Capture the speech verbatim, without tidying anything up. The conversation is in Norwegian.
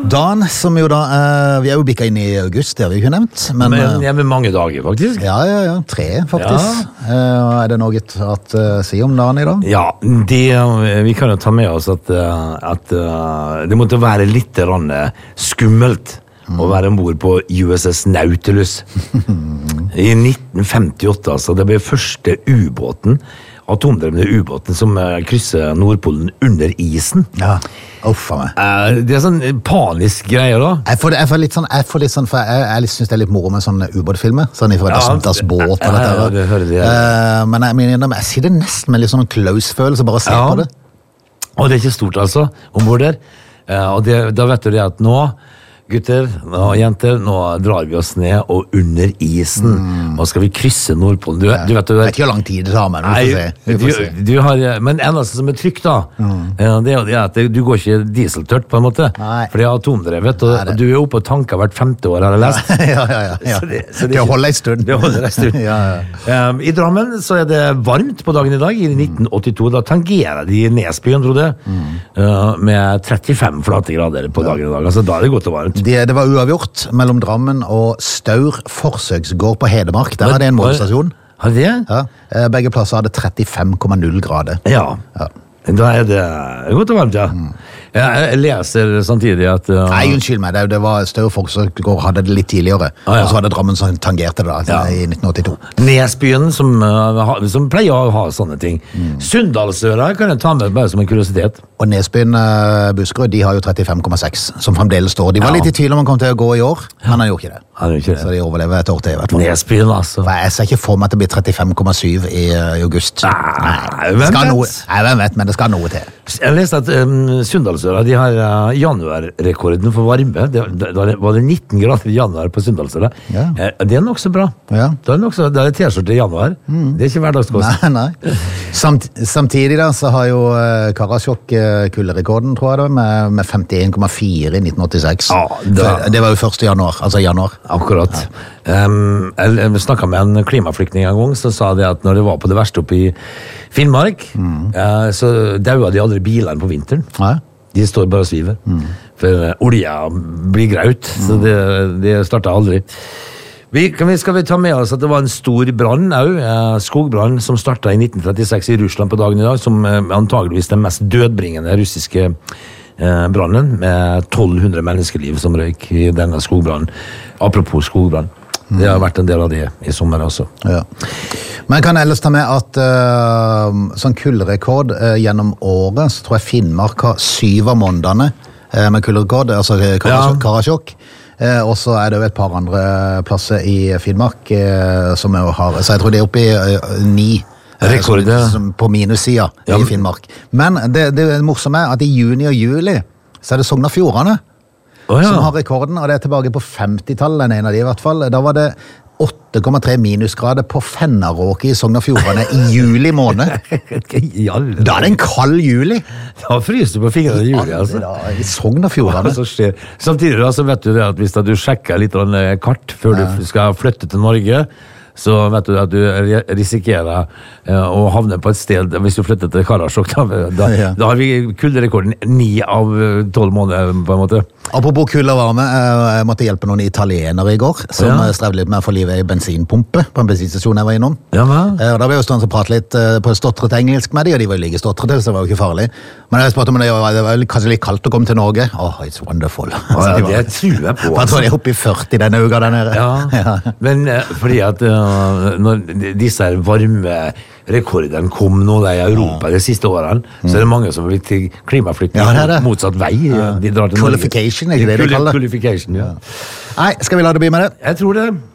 Dan, som jo da, uh, vi er jo bikket inn i august, det har vi ikke nevnt. Men, men jeg med mange dager, faktisk. Ja, ja, ja, tre faktisk. Ja. Uh, er det noe at uh, si om dagen i dag? Ja, det, vi kan jo ta med oss at, at uh, det måtte være litt rann, skummelt mm. å være ombord på U S S Nautilus. I nitten femtiåtte, altså, det ble første ubåten, atomdrevne ubåten som krysser Nordpolen under isen. Ja, uffa meg. Uh, det er sånn panisk greier da. Jeg får, jeg får litt sånn, jeg får litt sånn, for jeg, jeg synes det er litt moro med sånne ubåtfilmer, sånn ifra ja, Das Båt og dette her. Ja, det hører det. Uh, men jeg, men jeg sitter nesten med litt sånn close-følelse bare å se ja. på det. Og det er ikke stort altså, ombord der. Uh, og det, da vet du det at nå gutter og jenter, nå drar vi oss ned og under isen. Mm. Og skal vi krysse Nordpolen. Du, ja. du vet, du vet, det er ikke hvor lang tid det tar, men vi får se. Vi får se. Du, du har, men eneste som er trygt da, mm. det er at du går ikke dieseltørt på en måte. Nei. For det er atomdrevet, og Nei, du er oppe og tanker hvert femte år, har jeg lest. ja, ja, ja. ja. Så det, så det, det holder en stund. Det holder en stund. ja, ja. Um, I Drammen så er det varmt på dagen i dag, i nitten åttito. Da tangerer de Nesbyen, tror jeg, mm. uh, med trettifem flate grader på dagen i dag. Altså, da er det godt og varmt. Det, det var uavgjort mellom Drammen og Staur forsøksgård på Hedmark. Der er det en målestasjon. Har det? Ja. Begge plasser hadde trettifem komma null grader. Ja. ja. Da er det godt og varmt, ja. Mm. Jeg leser samtidig at... Uh... Nei, unnskyld meg, det, det var Staur forsøksgård hadde det litt tidligere. Ah, ja. Og så var det Drammen som tangerte det da, ja. i nitten åttito. Nesbyen, som, uh, som pleier å ha sånne ting. Mm. Sunndalsøra kan jeg ta med bare som en kuriositet. Og Nesbyen uh, Buskerud, de har jo trettifem komma seks, som fremdeles står. De var ja. litt i tvil om han kom til å gå i år, ja. men han gjorde ikke det. Han gjorde ikke det. Så de overlever et år til i hvert fall. Nesbyen, altså. For jeg ser ikke for meg at det blir trettifem komma syv i, uh, i august. Nei, hvem vet? Noe, nei, hvem vet, men det skal noe til. Jeg leste at um, Sunndalsøra, de har uh, januarrekorden for varme. Det, det, det var det nitten grader i januar på Sunndalsøra. Ja. Uh, det er nok så bra. Ja. Det er nok så, det er T-skjorte i januar. Mm. Det er ikke hverdagskost. Nei, nei. Samt, samtidig da, så har jo uh, Karasjok uh, kulderekorden, tror jeg det, med, med femtien komma fire i nitten åttiseks. Ja, det, det var jo første januar, altså januar. Akkurat. Ja. Um, jeg, jeg snakket med en klimaflyktning en gang, så sa det at når det var på det verste oppe i Finnmark, mm. uh, så daua de aldri bilene på vinteren. Ja. De står bare og sviver. Mm. For uh, olja blir graut, mm. så det, det startet aldri. Vi, kan vi, skal vi ta med oss at det var en stor brann, uh, skogbrann, som startet i nitten trettiseks i Russland på dagen i dag, som uh, antageligvis den mest dødbringende russiske uh, brannen, med tolv hundre menneskeliv som røyk i denne skogbrannen. Apropos skogbrann. Mm. Det har vært en del av det i sommer også. Ja. Men kan jeg ellers ta med at uh, sånn kullrekord uh, gjennom året, så tror jeg Finnmark har syv av månedene uh, med kullrekord, altså Karasjok. Karasjok. Uh, og så er det jo et par andre plasser i Finnmark uh, som jeg har, så jeg tror det er oppe i uh, ni uh, rekord, som, som på minussida ja. I Finnmark. Men det, det morsomme er at i juni og juli så er det Sogn og Fjordane. Oh, ja. Som har rekorden, og det er tilbake på femtitallet, en av de i hvert fall. Da var det åtte komma tre minusgrader på Fennaråket i Sogn og Fjordane i juli måned. Da er det en kald juli. Da fryser du på fingrene i juli, altså. Da, i Sogn og Fjordane. Samtidig da, så vet du det at hvis du sjekker litt kart før ja. Du skal flytte til Norge, så vet du at du risikerer uh, å havne på et sted, hvis du flytter til Karasjok, da, da, ja. Da har vi kulderekorden ni av tolv måneder, på en måte. Apropos kulde og varme, jeg måtte hjelpe noen italienere i går, som ja. Strevde litt med å få livet i bensinpumpe på en bensinstasjon jeg var innom. Ja, og da ble jeg jo stående og prate litt på stottret engelsk med de, og de var jo like stottret, så det var jo ikke farlig. Men jeg spurte om det var, det var kanskje litt kaldt å komme til Norge. Oh, it's wonderful. Oh, ja, det tror jeg på. Jeg tror de er oppe i førti denne uka der nede. Ja, ja. Men fordi at uh, når disse varme rekordene kom nå i Europa ja. De siste årene, mm. så er det mange som har blitt til klimaflyktning ja, motsatt vei. Ja. De drar til Qualification, er ikke det de kaller det? Qualification, ja. Nei, skal vi la det bli med det? Jeg tror det.